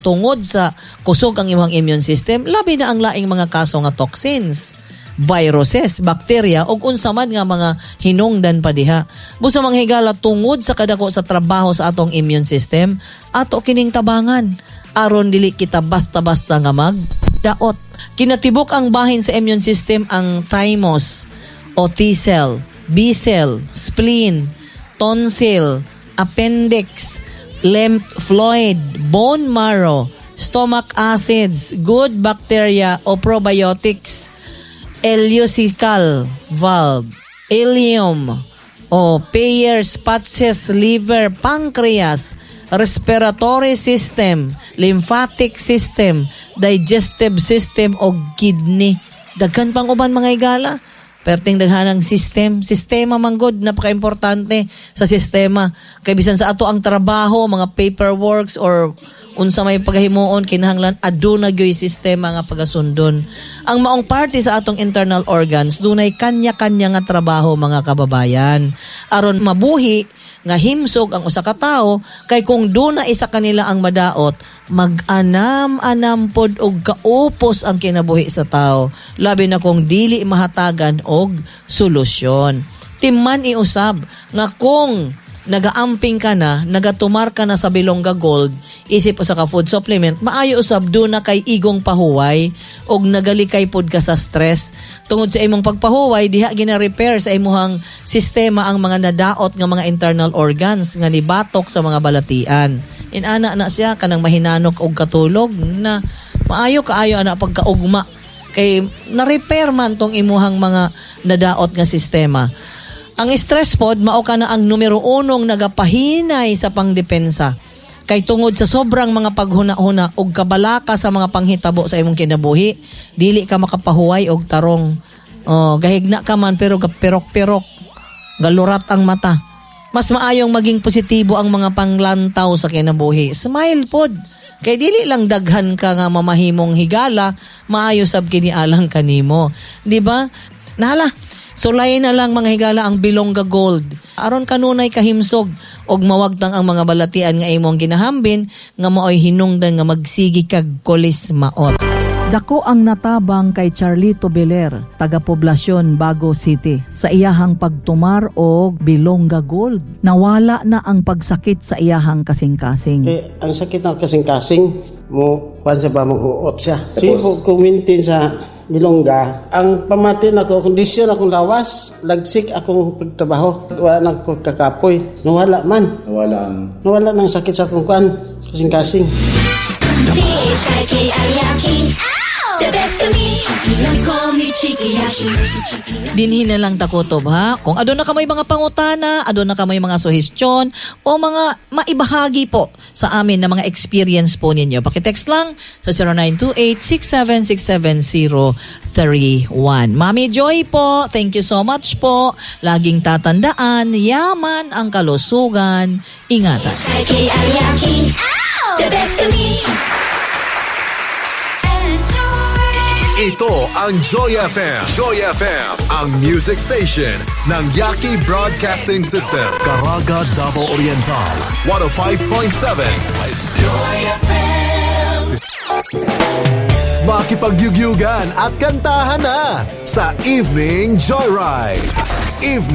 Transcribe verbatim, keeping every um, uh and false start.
tungod sa kusog ang imong immune system, labi na ang laing mga kaso nga toxins, viruses, bacteria ug unsa man nga mga hinungdan pa diha. Busa manghigala tungod sa kadako sa trabaho sa atong immune system, ato kining tabangan aron dili kita basta-basta nga magdaot. Kinatibok ang bahin sa immune system ang thymus o T-cell, B-cell, spleen, tonsil, appendix, lymph fluid, bone marrow, stomach acids, good bacteria o probiotics, ileocecal valve, ileum o Peyer's patches, liver, pancreas, respiratory system, lymphatic system, digestive system o kidney. Daghan pang uban mga higala. Perting daghanang system, sistema manggod, napaka-importante sa sistema. Kay bisan sa ato ang trabaho, mga paperworks or unsa may paghimuon kinahanglan aduna gyoy sistema nga pagasundon. Ang maong parte sa atong internal organs dunay kanya-kanya nga trabaho mga kababayan. Aron mabuhi nga himsog ang usa ka tawo kay kung duna isa kanila ang madaot, mag-anam-anam pod og kaupos ang kinabuhi sa tawo. Labi na kung dili mahatagan og solusyon. Timman iusab nga kung nagaamping ka na, nagatumar ka na sa Bilongga Gold, isip usa ka food supplement, maayo usab do na kay igong pahuway og nagalikay pod ka sa stress. Tungod sa imong pagpahuway, diha gina-repair sa imong sistema ang mga nadaot nga mga internal organs nga nibatok sa mga balatian. Inana na siya kanang mahinanok og katulog na maayo kaayo ana pagkaugma kay na-repair man tong imuhang mga nadaot nga sistema. Ang stress pod mao ka na ang numero unong nagapahinay sa pangdepensa. Kay tungod sa sobrang mga paghuna-huna og kabalaka sa mga panghitabo sa imong kinabuhi, dili ka makapahuway og tarong. Oh, gahigna ka man pero gapirok-pirok. Galurat ang mata. Mas maayong maging positibo ang mga panglantaw sa kinabuhi. Smile pod. Kay dili lang daghan ka nga mamahimong higala, maayo sab kini alang kanimo. Di ba? Nahala. Sulay na lang mga higala ang Bilongga Gold. Aron kanunay kahimsog og mawagtang ang mga balatian nga imong ginahambin nga maoy hinungdan nga magsigi kag kolis maot. Dako ang natabang kay Charlito Beler, taga-poblasyon Bago City. Sa iyahang pagtumar og Bilongga Gold, nawala na ang pagsakit sa iyahang kasing-kasing. Eh, ang sakit ng kasing-kasing mo pansa ba mong siya. Sipo kumintin sa Bilongga, ang pamatin ako, kondisyon akong lawas, lagsik akong pagtrabaho, wala na ako kakapoy, nawala man. Nawala ang... Nawala ng sakit sa akong kuan, kasing-kasing. The best to me, call me Chiki Yashi. Dinhin na lang takutob ha. Kung adun na ka may mga pangutana, adun na ka may mga suhestyon o mga maibahagi po sa amin na mga experience po ninyo. Pakitext lang sa zero nine two eight six seven six seven zero three one. Mami Joy po, thank you so much po. Laging tatandaan, yaman ang kalusugan. Ingatan. The best to me. Ito ang Joy F M. Joy F M, ang music station ng Yaki Broadcasting System. Caraga, Davao Oriental. one oh five point seven. Joy F M. Makipagyugyugan at kantahan na sa Evening Joyride. Evening